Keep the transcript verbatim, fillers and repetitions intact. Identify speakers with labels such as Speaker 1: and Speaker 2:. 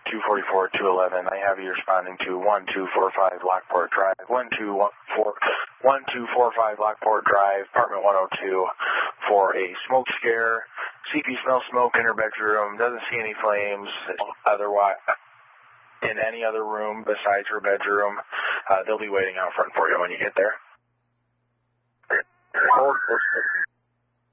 Speaker 1: two forty-four, two eleven. I have you responding to one two four five Lockport Drive, one two four five Lockport Drive, apartment one oh two, for a smoke scare. C P smells smoke in her bedroom, doesn't see any flames, otherwise, in any other room besides her bedroom. Uh, they'll be waiting out front for you when you get there.